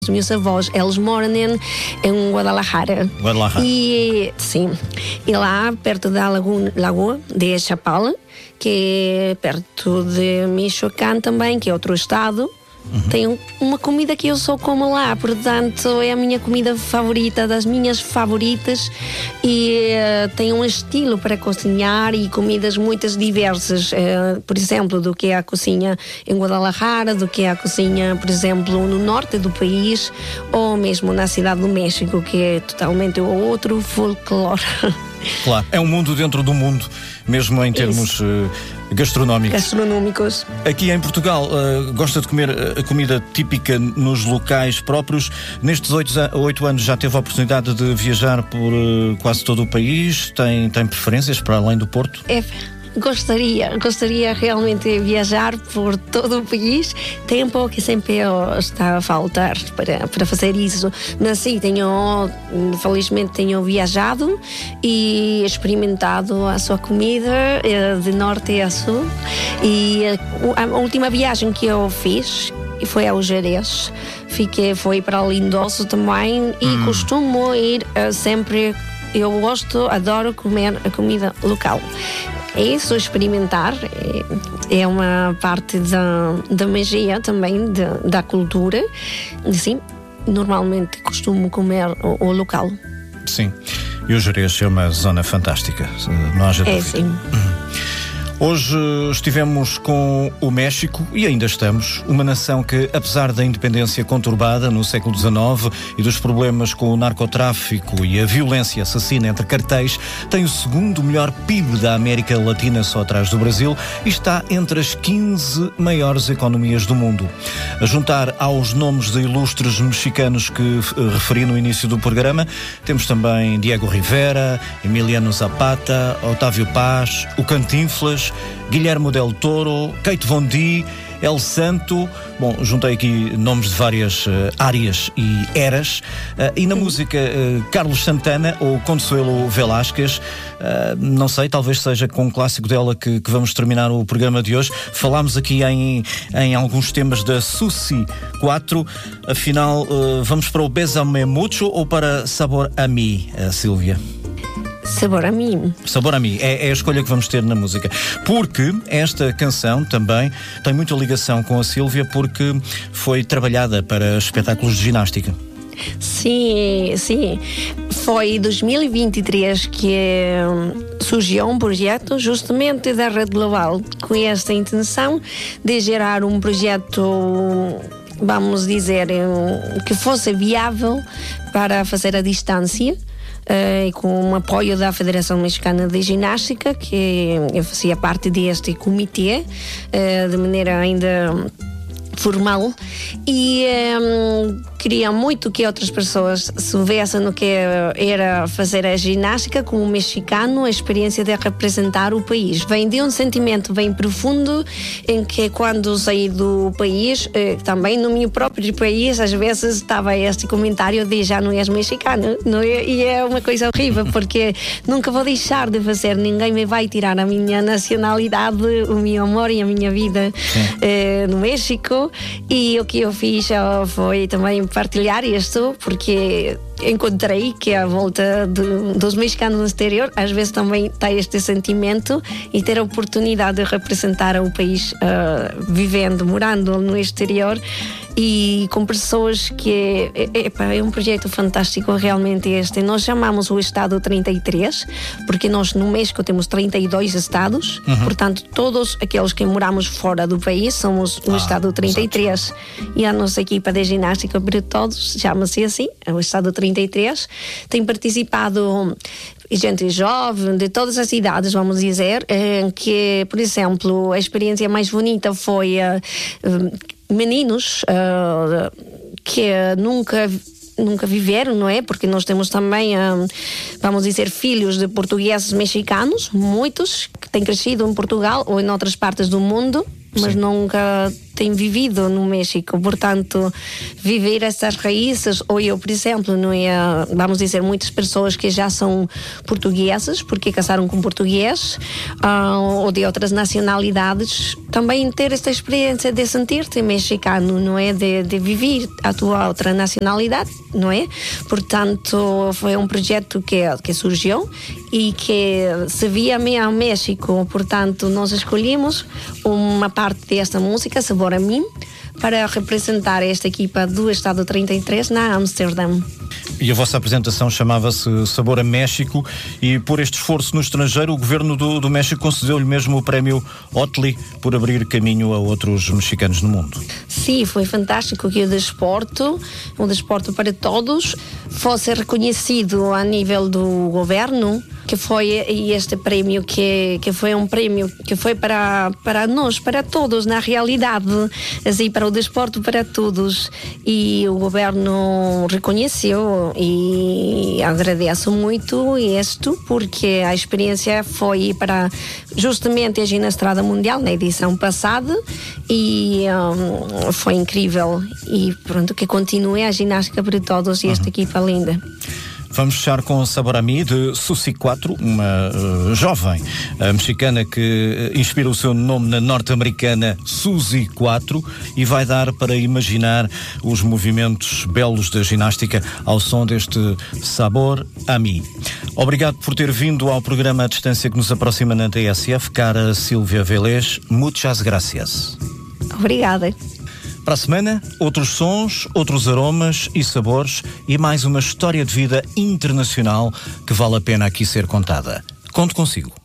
Os meus avós, eles moram em Guadalajara. E sim, e lá perto da lagoa de Chapala, que é perto de Michoacán também, que é outro estado. Tem uma comida que eu só como lá, portanto é a minha comida favorita, das minhas favoritas, e tem um estilo para cozinhar e comidas muitas diversas, por exemplo, do que é a cozinha em Guadalajara, do que é a cozinha, por exemplo, no norte do país, ou mesmo na cidade do México, que é totalmente outro folclore. Claro, é um mundo dentro do mundo, mesmo em termos gastronómicos. Aqui em Portugal, gosta de comer a comida típica nos locais próprios. Nestes 8 anos já teve a oportunidade de viajar por quase todo o país. Tem preferências para além do Porto? Gostaria realmente de viajar por todo o país. Tempo que sempre está a faltar para fazer isso. Mas sim, felizmente tenho viajado e experimentado a sua comida de norte a sul. E a última viagem que eu fiz foi ao Jerez. Foi para Lindoso também e costumo ir sempre. Eu adoro comer a comida local. É isso, experimentar é uma parte da magia também, da cultura. Sim, normalmente costumo comer o local. Sim, e o Jerez é uma zona fantástica, não haja dúvida. Sim. Hoje estivemos com o México e ainda estamos, uma nação que, apesar da independência conturbada no século XIX e dos problemas com o narcotráfico e a violência assassina entre cartéis, tem o segundo melhor PIB da América Latina, só atrás do Brasil, e está entre as 15 maiores economias do mundo. A juntar aos nomes de ilustres mexicanos que referi no início do programa, temos também Diego Rivera, Emiliano Zapata, Otávio Paz, o Cantinflas, Guillermo del Toro, Kate Von D, El Santo. Bom, juntei aqui nomes de várias áreas e eras. E na música, Carlos Santana ou Consuelo Velázquez. Não sei, talvez seja com um clássico dela que vamos terminar o programa de hoje. Falámos aqui em alguns temas da Susi 4. Afinal, vamos para o Bésame Mucho ou para Sabor a Mí, Sílvia? Sabor a mim. Sabor a mim é a escolha que vamos ter na música. Porque esta canção também tem muita ligação com a Sílvia, porque foi trabalhada para espetáculos de ginástica. Sim. Foi em 2023 que surgiu um projeto justamente da Rede Global com esta intenção de gerar um projeto, vamos dizer, que fosse viável para fazer a distância. Com o apoio da Federação Mexicana de Ginástica, que eu fazia parte deste comitê de maneira ainda formal, e queria muito que outras pessoas soubessem no que era fazer a ginástica como mexicano, a experiência de representar o país. Vem de um sentimento bem profundo em que quando saí do país, também no meu próprio país, às vezes estava este comentário de já não és mexicano, não é? E é uma coisa horrível, porque nunca vou deixar de fazer, ninguém me vai tirar a minha nacionalidade, o meu amor e a minha vida no México. E o que eu fiz foi também partilhar isto, porque encontrei que à volta dos mexicanos no exterior às vezes também está este sentimento, e ter a oportunidade de representar o país vivendo, morando no exterior e com pessoas que é um projeto fantástico realmente este. Nós chamamos o Estado 33 porque nós no México temos 32 estados, portanto todos aqueles que moramos fora do país somos o Estado 33, exato. E a nossa equipa de ginástica para todos chama-se assim, o Estado 33. Tem participado gente jovem, de todas as idades, vamos dizer, que, por exemplo, a experiência mais bonita foi meninos que nunca viveram, não é? Porque nós temos também, vamos dizer, filhos de portugueses mexicanos, muitos que têm crescido em Portugal ou em outras partes do mundo, mas nunca têm vivido no México, portanto, viver essas raízes, ou eu, por exemplo, não é, vamos dizer, muitas pessoas que já são portugueses, porque casaram com português, ou de outras nacionalidades, também ter esta experiência de sentir-te mexicano, não é? De viver a tua outra nacionalidade, não é? Portanto, foi um projeto que surgiu e que se via ao México, portanto, nós escolhemos uma parte desta música, Sabor a Mim, para representar esta equipa do Estado 33 na Amsterdã. E a vossa apresentação chamava-se Sabor a México, e por este esforço no estrangeiro o governo do México concedeu-lhe mesmo o prémio Otli por abrir caminho a outros mexicanos no mundo. Sim, foi fantástico que o desporto para todos, fosse reconhecido a nível do governo, que foi este prémio que foi um prémio que foi para nós, para todos, na realidade, assim, para o desporto para todos, e o governo reconheceu, e agradeço muito isto, porque a experiência foi para justamente a Ginestrada Mundial na edição passada, e foi incrível, e pronto, que continue a ginástica para todos e esta equipa linda. Vamos fechar com Sabor a Mim, de Susi 4, uma jovem mexicana que inspira o seu nome na norte-americana Suzy 4 e vai dar para imaginar os movimentos belos da ginástica ao som deste Sabor a Mim. Obrigado por ter vindo ao programa à distância que nos aproxima na TSF, cara Silvia Velez. Muchas gracias. Obrigada. Para a semana, outros sons, outros aromas e sabores e mais uma história de vida internacional que vale a pena aqui ser contada. Conto consigo.